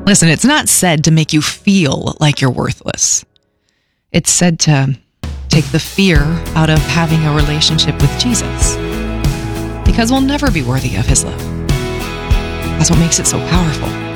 Listen, it's not said to make you feel like you're worthless. It's said to take the fear out of having a relationship with Jesus. Because we'll never be worthy of his love. That's what makes it so powerful.